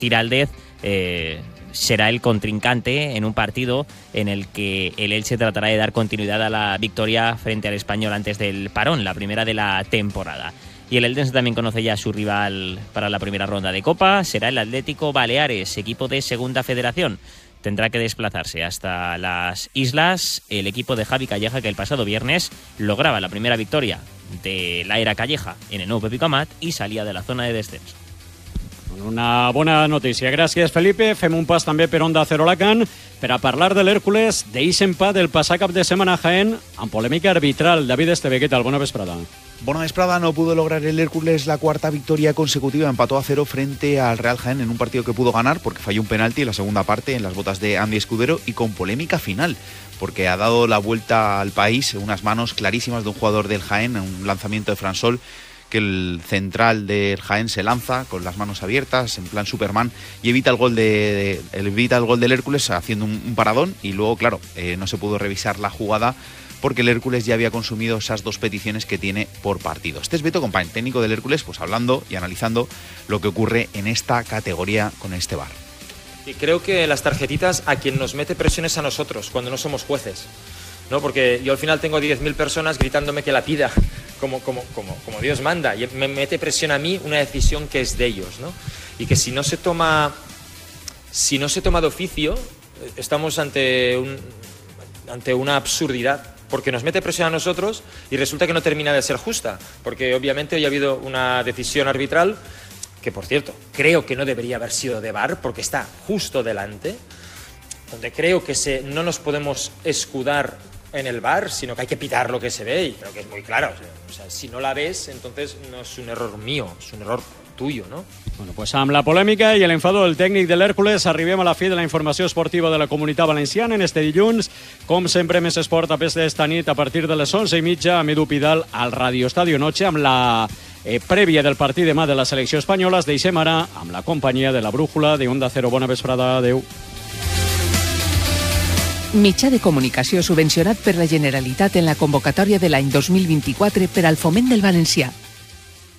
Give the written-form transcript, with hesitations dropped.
Giraldez será el contrincante en un partido en el que el Elche tratará de dar continuidad a la victoria frente al Español antes del parón, la primera de la temporada. Y el Eldense también conoce ya a su rival para la primera ronda de Copa, será el Atlético Baleares, equipo de Segunda Federación. Tendrá que desplazarse hasta las islas el equipo de Javi Calleja, que el pasado viernes lograba la primera victoria de la era Calleja en el nou Pepito Amat i salía de la zona de descens. Una bona notícia. Gràcies, Felipe. Fem un pas també per Onda Cero Alacant per a parlar de l'Hèrcules, d'eixe empat del passat cap de setmana a Jaén amb polèmica arbitral. David Esteve, ¿qué tal? Bona vesprada. Bona vesprada. No pudo lograr el Hércules la cuarta victoria consecutiva. Empató a 0 frente al Real Jaén en un partido que pudo ganar porque falló un penalti en la segunda parte en las botas de Andy Escudero y con polémica final porque ha dado la vuelta al país unas manos clarísimas de un jugador del Jaén, un lanzamiento de Fransol, que el central del Jaén se lanza con las manos abiertas en plan Superman y evita el gol del Hércules haciendo un paradón y luego, claro, no se pudo revisar la jugada porque el Hércules ya había consumido esas 2 peticiones que tiene por partido. Este es Beto Compañ, técnico del Hércules, pues hablando y analizando lo que ocurre en esta categoría con este VAR. Y creo que las tarjetitas a quien nos mete presiones a nosotros cuando no somos jueces, ¿no? Porque yo al final tengo 10.000 personas gritándome que la pida como Dios manda, y me mete presión a mí una decisión que es de ellos, ¿no? Y que si no se toma de oficio, estamos ante una absurdidad, porque nos mete presión a nosotros y resulta que no termina de ser justa, porque obviamente hoy ha habido una decisión arbitral que, por cierto, creo que no debería haber sido de VAR porque está justo delante, donde creo que no nos podemos escudar en el VAR, sino que hay que pitar lo que se ve, y creo que es muy claro. O sea, si no la ves, entonces no es un error mío, es un error tuyo, ¿no? Bueno, pues amb la polèmica i l'enfado del tècnic de l'Hèrcules arribem a la fi de la informació esportiva de la Comunitat Valenciana en este dilluns. Com sempre, més esport a pes d'esta nit a partir de les 11:30 amb Edu Pidal al Radio Estadio Noche amb la prèvia del partit demà de la selecció espanyola. Es deixem ara amb la companyia de la Brújula de Onda Cero. Bona vesprada, adeu. Mitjà de comunicació subvencionat per la Generalitat en la convocatòria de l'any 2024 per al foment del valencià.